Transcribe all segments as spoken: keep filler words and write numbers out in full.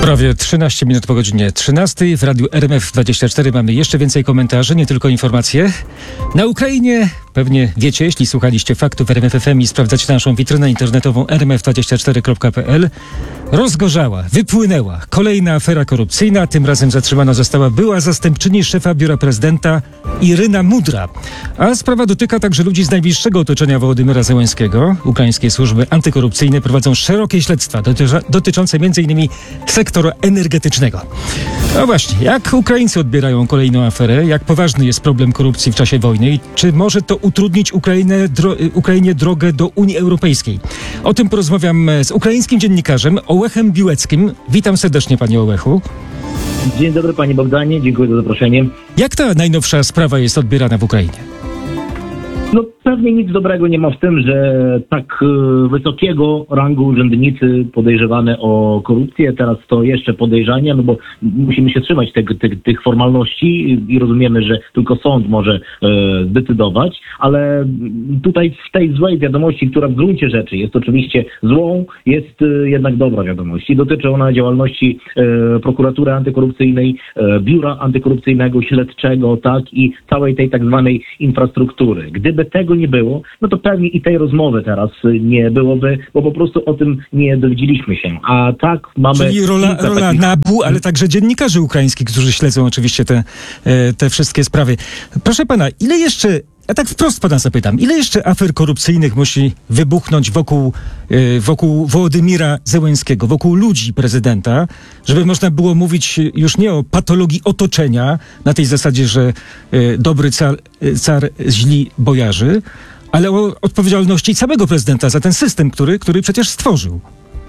Prawie trzynaście minut po godzinie trzynastej. W Radiu R M F dwadzieścia cztery mamy jeszcze więcej komentarzy, nie tylko informacje. Na Ukrainie, pewnie wiecie, jeśli słuchaliście faktów R M F F M i sprawdzacie naszą witrynę internetową r m f dwadzieścia cztery kropka p l, rozgorzała, wypłynęła kolejna afera korupcyjna. Tym razem zatrzymana została była zastępczyni szefa biura prezydenta Iryna Mudra. A sprawa dotyka także ludzi z najbliższego otoczenia Wołodymyra Zełenskiego. Ukraińskie służby antykorupcyjne prowadzą szerokie śledztwa dotyczy- dotyczące m.in. sektora energetycznego. No właśnie, jak Ukraińcy odbierają kolejną aferę? Jak poważny jest problem korupcji w czasie wojny? I czy może to utrudnić Ukrainę, dro- Ukrainie drogę do Unii Europejskiej? O tym porozmawiam z ukraińskim dziennikarzem Ołechem Biłeckim. Witam serdecznie, panie Ołechu. Dzień dobry, panie Bogdanie, dziękuję za zaproszenie. Jak ta najnowsza sprawa jest odbierana w Ukrainie? No pewnie nic dobrego nie ma w tym, że tak y, wysokiego rangu urzędnicy podejrzewane o korupcję, teraz to jeszcze podejrzania, no bo musimy się trzymać te, te, tych formalności i rozumiemy, że tylko sąd może y, zdecydować, ale tutaj w tej złej wiadomości, która w gruncie rzeczy jest oczywiście złą, jest y, jednak dobra wiadomość i dotyczy ona działalności y, prokuratury antykorupcyjnej, y, biura antykorupcyjnego, śledczego, tak, i całej tej tak zwanej infrastruktury. Gdyby tego nie było, no to pewnie i tej rozmowy teraz nie byłoby, bo po prostu o tym nie dowiedzieliśmy się. A tak mamy... Czyli rola, rola takich... NABU, ale także dziennikarzy ukraińskich, którzy śledzą oczywiście te, te wszystkie sprawy. Proszę pana, ile jeszcze... Ja tak wprost pana zapytam, ile jeszcze afer korupcyjnych musi wybuchnąć wokół, wokół Wołodymyra Zełenskiego, wokół ludzi prezydenta, żeby można było mówić już nie o patologii otoczenia, na tej zasadzie, że dobry car, car źli bojarzy, ale o odpowiedzialności samego prezydenta za ten system, który, który przecież stworzył.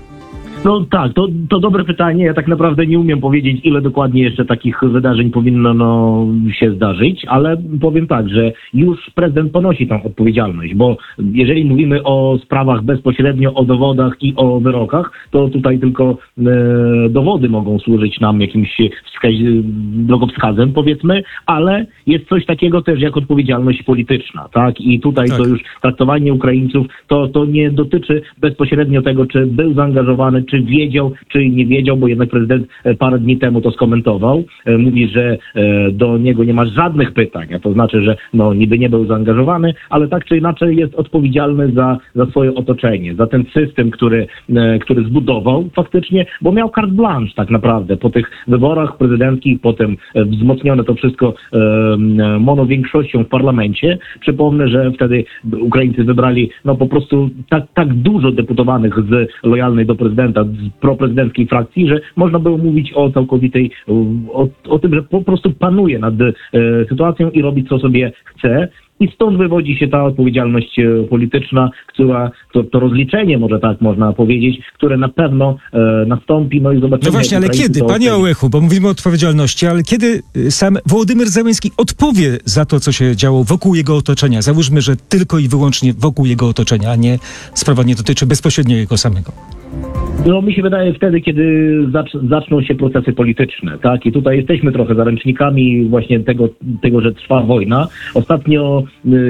No tak, to, to dobre pytanie. Ja tak naprawdę nie umiem powiedzieć, ile dokładnie jeszcze takich wydarzeń powinno no, się zdarzyć, ale powiem tak, że już prezydent ponosi tą odpowiedzialność, bo jeżeli mówimy o sprawach bezpośrednio, o dowodach i o wyrokach, to tutaj tylko e, dowody mogą służyć nam jakimś wskaz- drogowskazem, powiedzmy, ale jest coś takiego też jak odpowiedzialność polityczna, tak? I tutaj tak. To już traktowanie Ukraińców, to, to nie dotyczy bezpośrednio tego, czy był zaangażowany, czy wiedział, czy nie wiedział, bo jednak prezydent parę dni temu to skomentował. Mówi, że do niego nie ma żadnych pytań, a to znaczy, że no niby nie był zaangażowany, ale tak czy inaczej jest odpowiedzialny za, za swoje otoczenie, za ten system, który, który zbudował faktycznie, bo miał carte blanche tak naprawdę po tych wyborach prezydenckich, potem wzmocnione to wszystko monowiększością w parlamencie. Przypomnę, że wtedy Ukraińcy wybrali no po prostu tak, tak dużo deputowanych z lojalnej do prezydenta, z proprezydenckiej frakcji, że można było mówić o całkowitej, o, o tym, że po prostu panuje nad e, sytuacją i robi co sobie chce. I stąd wywodzi się ta odpowiedzialność polityczna, która, to, to rozliczenie, może tak można powiedzieć, które na pewno e, nastąpi, no i zobaczymy... No właśnie, ale kiedy, panie Ołechu, bo mówimy o odpowiedzialności, ale kiedy sam Wołodymyr Zełenski odpowie za to, co się działo wokół jego otoczenia? Załóżmy, że tylko i wyłącznie wokół jego otoczenia, a nie sprawa nie dotyczy bezpośrednio jego samego. No mi się wydaje wtedy, kiedy zacz- zaczną się procesy polityczne, tak? I tutaj jesteśmy trochę zaręcznikami właśnie tego, tego że trwa wojna. Ostatnio yy,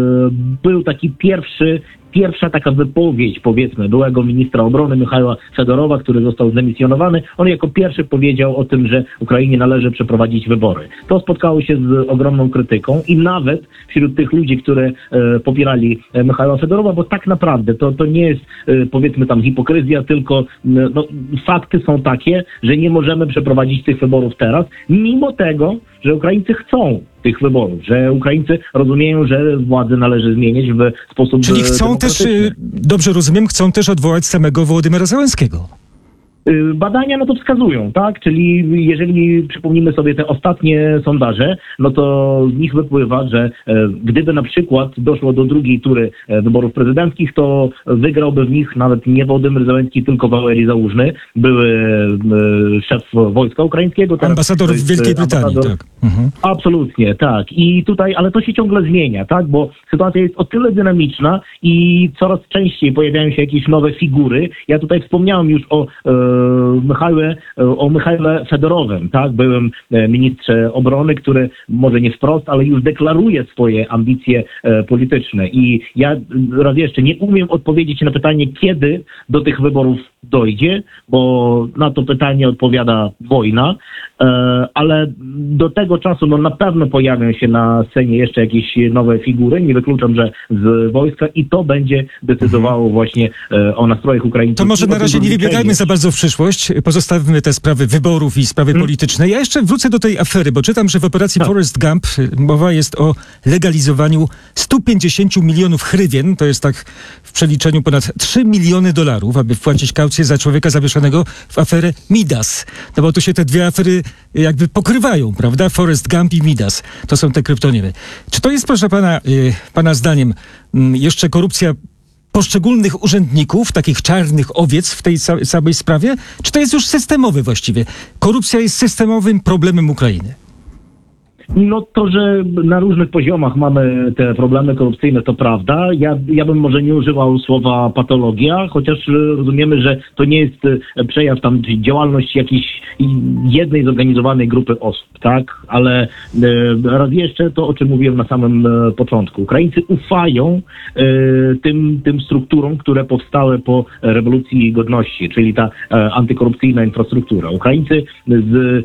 był taki pierwszy Pierwsza taka wypowiedź, powiedzmy, byłego ministra obrony Michała Fedorowa, który został zdemisjonowany. On jako pierwszy powiedział o tym, że Ukrainie należy przeprowadzić wybory. To spotkało się z ogromną krytyką i nawet wśród tych ludzi, które e, popierali e, Michała Fedorowa, bo tak naprawdę to, to nie jest, e, powiedzmy tam hipokryzja, tylko e, no, fakty są takie, że nie możemy przeprowadzić tych wyborów teraz, mimo tego, że Ukraińcy chcą tych wyborów, że Ukraińcy rozumieją, że władzę należy zmienić w sposób Czyli chcą też, dobrze rozumiem, chcą też odwołać samego Wołodymyra Zełenskiego. Badania na to wskazują, tak? Czyli jeżeli przypomnimy sobie te ostatnie sondaże, no to z nich wypływa, że e, gdyby na przykład doszło do drugiej tury e, wyborów prezydenckich, to wygrałby w nich nawet nie Wołodymyr Zełenski, tylko Walerii Załóżny, były e, szef wojska ukraińskiego. Ambasador w Wielkiej Brytanii, ambasador. Tak. Mhm. Absolutnie, tak. I tutaj, ale to się ciągle zmienia, tak? Bo sytuacja jest o tyle dynamiczna i coraz częściej pojawiają się jakieś nowe figury. Ja tutaj wspomniałem już o e, Michale, o Michale Fedorowym, tak, byłym ministrze obrony, który może nie wprost, ale już deklaruje swoje ambicje e, polityczne. I ja raz jeszcze nie umiem odpowiedzieć na pytanie, kiedy do tych wyborów dojdzie, bo na to pytanie odpowiada wojna, ale do tego czasu no na pewno pojawią się na scenie jeszcze jakieś nowe figury, nie wykluczam, że z wojska i to będzie decydowało właśnie o nastrojach Ukraińców. To może na razie nie wybiegajmy za bardzo w przyszłość, pozostawmy te sprawy wyborów i sprawy hmm. polityczne. Ja jeszcze wrócę do tej afery, bo czytam, że w operacji tak. Forrest Gump mowa jest o legalizowaniu stu pięćdziesięciu milionów hrywien, to jest tak w przeliczeniu ponad trzy miliony dolarów, aby wpłacić kaucję za człowieka zawieszonego w aferę Midas. No bo tu się te dwie afery jakby pokrywają, prawda? Forrest Gump i Midas. To są te kryptonimy. Czy to jest, proszę pana, yy, pana zdaniem, yy, jeszcze korupcja poszczególnych urzędników, takich czarnych owiec w tej ca- całej sprawie? Czy to jest już systemowe właściwie? Korupcja jest systemowym problemem Ukrainy. No to, że na różnych poziomach mamy te problemy korupcyjne, to prawda. Ja, ja bym może nie używał słowa patologia, chociaż rozumiemy, że to nie jest przejaw tam działalność jakiejś jednej zorganizowanej grupy osób, tak? Ale e, raz jeszcze to, o czym mówiłem na samym e, początku. Ukraińcy ufają e, tym, tym strukturom, które powstały po rewolucji godności, czyli ta e, antykorupcyjna infrastruktura. Ukraińcy z,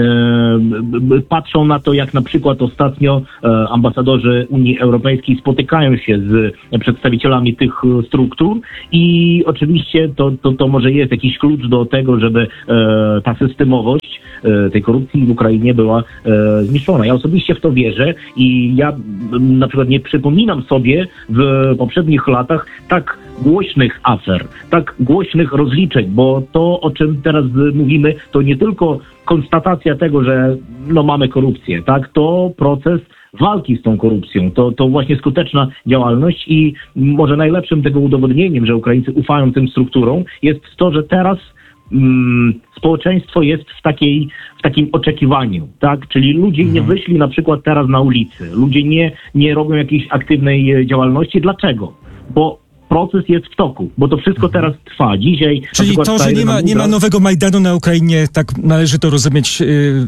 e, patrzą na to, jak na przykład ostatnio e, ambasadorzy Unii Europejskiej spotykają się z przedstawicielami tych struktur i oczywiście to, to, to może jest jakiś klucz do tego, żeby e, ta systemowość e, tej korupcji w Ukrainie była e, zniszczona. Ja osobiście w to wierzę i ja m, na przykład nie przypominam sobie w poprzednich latach tak głośnych afer, tak głośnych rozliczeń, bo to, o czym teraz mówimy, to nie tylko konstatacja tego, że no mamy korupcję, tak? To proces walki z tą korupcją, to, to właśnie skuteczna działalność i może najlepszym tego udowodnieniem, że Ukraińcy ufają tym strukturom, jest to, że teraz mm, społeczeństwo jest w takiej, w takim oczekiwaniu, tak? Czyli ludzie nie wyszli na przykład teraz na ulicy, ludzie nie, nie robią jakiejś aktywnej działalności. Dlaczego? Bo proces jest w toku, bo to wszystko teraz trwa. Dzisiaj... Czyli to, że nie ma, nie ma nowego Majdanu na Ukrainie, tak należy to rozumieć,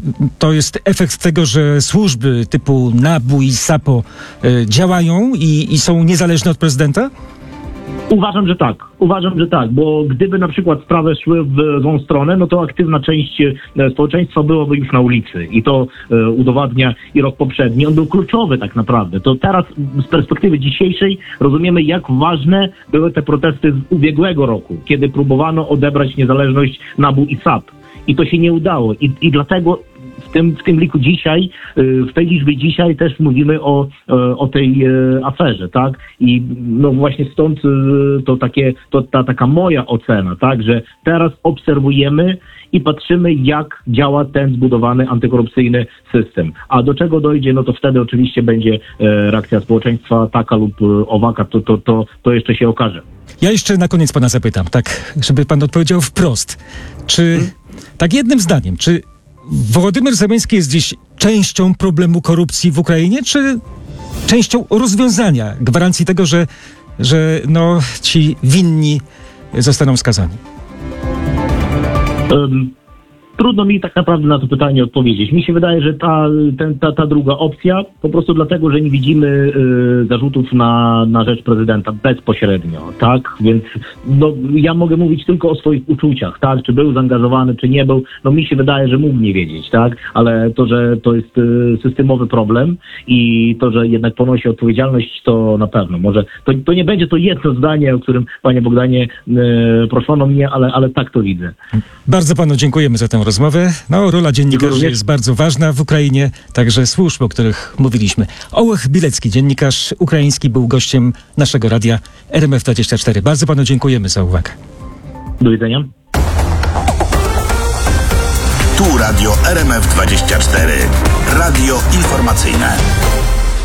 to jest efekt tego, że służby typu NABU i SAPO działają i, i są niezależne od prezydenta? Uważam, że tak. Uważam, że tak, bo gdyby na przykład sprawy szły w złą stronę, no to aktywna część społeczeństwa byłaby już na ulicy i to e, udowadnia i rok poprzedni. On był kluczowy tak naprawdę. To teraz z perspektywy dzisiejszej rozumiemy, jak ważne były te protesty z ubiegłego roku, kiedy próbowano odebrać niezależność NABU i SAP. I to się nie udało. I, i dlatego w tym, w tym liku dzisiaj, w tej liczbie dzisiaj też mówimy o, o tej aferze, tak? I no właśnie stąd to takie, to ta taka moja ocena, tak? Że teraz obserwujemy i patrzymy, jak działa ten zbudowany antykorupcyjny system. A do czego dojdzie, no to wtedy oczywiście będzie reakcja społeczeństwa taka lub owaka, to, to, to, to jeszcze się okaże. Ja jeszcze na koniec pana zapytam, tak, żeby pan odpowiedział wprost. Czy, hmm? tak jednym zdaniem, czy Wołodymyr Zełenski jest dziś częścią problemu korupcji w Ukrainie, czy częścią rozwiązania, gwarancji tego, że, że no, ci winni zostaną skazani? Um. Trudno mi tak naprawdę na to pytanie odpowiedzieć. Mi się wydaje, że ta, ten, ta, ta druga opcja, po prostu dlatego, że nie widzimy y, zarzutów na, na rzecz prezydenta bezpośrednio, tak? Więc no, ja mogę mówić tylko o swoich uczuciach, tak? Czy był zaangażowany, czy nie był. No mi się wydaje, że mógł nie wiedzieć, tak? Ale to, że to jest y, systemowy problem i to, że jednak ponosi odpowiedzialność, to na pewno. Może to, to nie będzie to jedno zdanie, o którym, panie Bogdanie, y, proszono mnie, ale, ale tak to widzę. Bardzo panu dziękujemy za tę rozmowę. No, rola dziennikarzy jest bardzo ważna w Ukrainie, także służb, o których mówiliśmy. Ołech Bilecki, dziennikarz ukraiński, był gościem naszego radia R M F dwadzieścia cztery. Bardzo panu dziękujemy za uwagę. Do widzenia. Tu Radio R M F dwadzieścia cztery. Radio informacyjne.